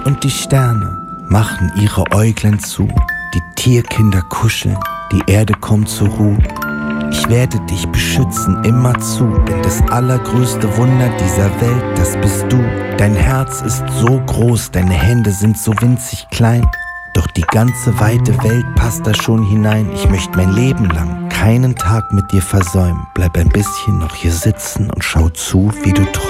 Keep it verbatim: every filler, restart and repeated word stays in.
und die Sterne machen ihre Äuglein zu. Die Tierkinder kuscheln, die Erde kommt zur Ruhe. Ich werde dich beschützen immerzu, denn das allergrößte Wunder dieser Welt, das bist du. Dein Herz ist so groß, deine Hände sind so winzig klein. Doch die ganze weite Welt passt da schon hinein. Ich möchte mein Leben lang keinen Tag mit dir versäumen. Bleib ein bisschen noch hier sitzen und schau zu, wie du träumst.